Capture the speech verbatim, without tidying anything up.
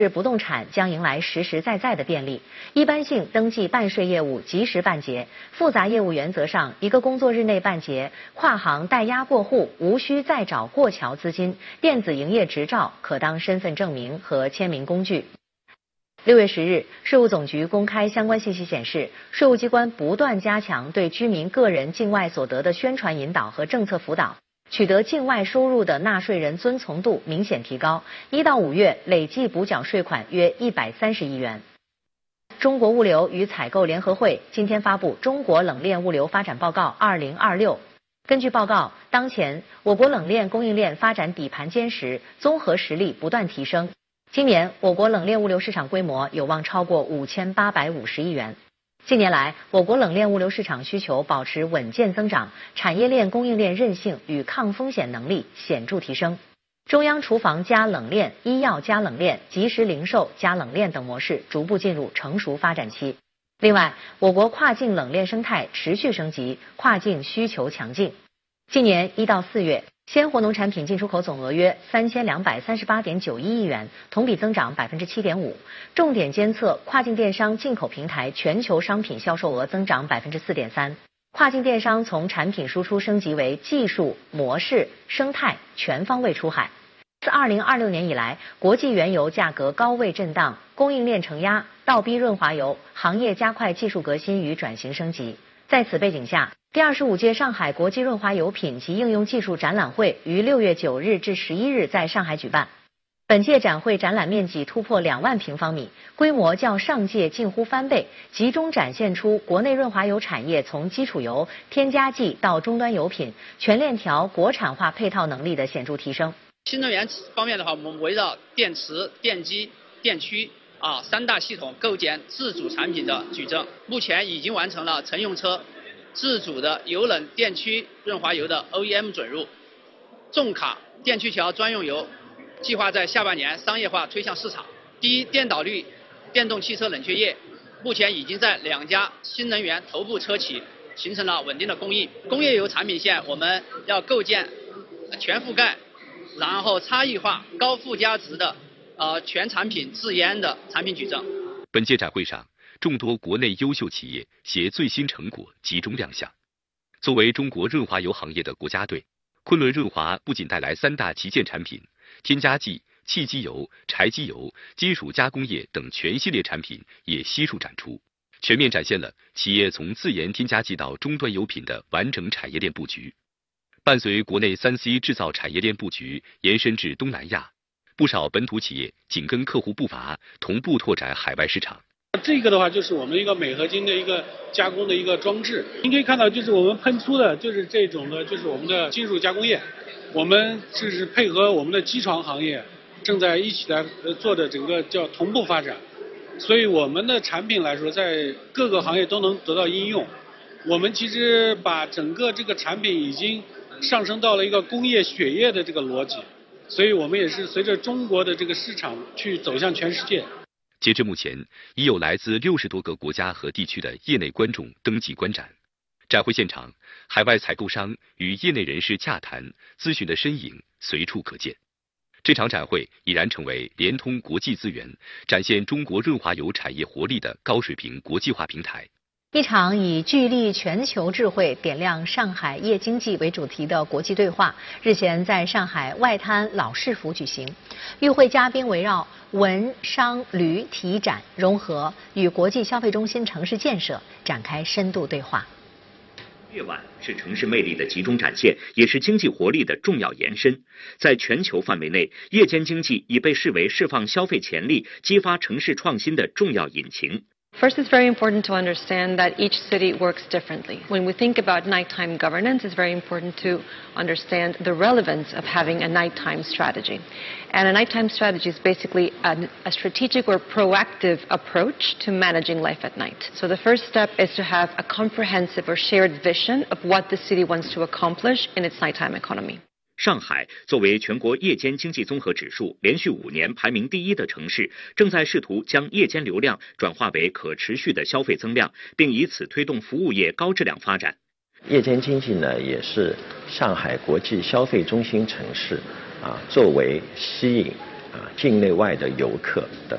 不动产将迎来实实在在的便利，一般性登记办税业务及时办结，复杂业务原则上一个工作日内办结，跨行代押过户无需再找过桥资金，电子营业执照可当身份证明和签名工具。六月十日，税务总局公开相关信息显示，税务机关不断加强对居民个人境外所得的宣传引导和政策辅导。取得境外收入的纳税人遵从度明显提高，一到五月累计补缴税款约一百三十亿元。中国物流与采购联合会今天发布《中国冷链物流发展报告二零二六》。根据报告，当前我国冷链供应链发展底盘坚实，综合实力不断提升。今年我国冷链物流市场规模有望超过五千八百五十亿元。近年来，我国冷链物流市场需求保持稳健增长，产业链供应链韧性与抗风险能力显著提升。中央厨房加冷链、医药加冷链、即时零售加冷链等模式逐步进入成熟发展期。另外，我国跨境冷链生态持续升级，跨境需求强劲。今年一到四月，鲜活农产品进出口总额约三千两百三十八点九一亿元，同比增长百分之七点五。重点监测跨境电商进口平台全球商品销售额增长百分之四点三。跨境电商从产品输出升级为技术、模式、生态全方位出海。自二零二六年以来，国际原油价格高位震荡，供应链承压，倒逼润滑油行业加快技术革新与转型升级。在此背景下，第二十五届上海国际润滑油品及应用技术展览会于六月九日至十一日在上海举办。本届展会展览面积突破两万平方米，规模较上届近乎翻倍，集中展现出国内润滑油产业从基础油、添加剂到终端油品全链条国产化配套能力的显著提升。 新能源方面的话，我们围绕电池、电机、电驱啊三大系统构建自主产品的矩阵，目前已经完成了乘用车自主的油冷电驱润滑油的 O E M 准入，重卡电驱条专用油计划在下半年商业化推向市场。低电导率电动汽车冷却液目前已经在两家新能源头部车企形成了稳定的供应。工业油产品线我们要构建全覆盖，然后差异化高附加值的呃全产品制烟的产品矩阵。 本届展会上，众多国内优秀企业携最新成果集中亮相。作为中国润滑油行业的国家队，昆仑润滑不仅带来三大旗舰产品，添加剂、汽机油、柴机油、金属加工业等全系列产品也悉数展出，全面展现了企业从自研添加剂到终端油品的完整产业链布局。伴随国内 三 C 制造产业链布局延伸至东南亚，不少本土企业紧跟客户步伐，同步拓展海外市场。 这个的话就是我们一个镁合金的一个加工的一个装置，您可以看到就是我们喷出的就是这种的就是我们的金属加工业，我们就是配合我们的机床行业正在一起来做的整个叫同步发展，所以我们的产品来说在各个行业都能得到应用。我们其实把整个这个产品已经上升到了一个工业血液的这个逻辑，所以我们也是随着中国的这个市场去走向全世界。 截至目前，已有来自六十多个国家和地区的业内观众登记观展。展会现场，海外采购商与业内人士洽谈、咨询的身影随处可见。这场展会已然成为联通国际资源，展现中国润滑油产业活力的高水平国际化平台。 一场以聚力全球智慧点亮上海夜经济为主题的国际对话，日前在上海外滩老市府举行。与会嘉宾围绕文商旅体展融合与国际消费中心城市建设展开深度对话。 夜晚是城市魅力的集中展现，也是经济活力的重要延伸。在全球范围内，夜间经济已被视为释放消费潜力、激发城市创新的重要引擎。 First, it's very important to understand that each city works differently. When we think about nighttime governance, it's very important to understand the relevance of having a nighttime strategy. And a nighttime strategy is basically a, a strategic or proactive approach to managing life at night. So the first step is to have a comprehensive or shared vision of what the city wants to accomplish in its nighttime economy. 上海作为全国夜间经济综合指数连续五年排名第一的城市，正在试图将夜间流量转化为可持续的消费增量，并以此推动服务业高质量发展。 夜间经济呢，也是上海国际消费中心城市啊，作为吸引啊境内外的游客的